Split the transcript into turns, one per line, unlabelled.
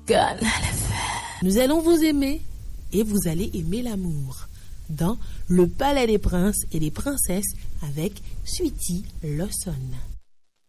Canal.
Nous allons vous aimer et vous allez aimer l'amour dans Le Palais des Princes et des Princesses avec Sweety Lawson.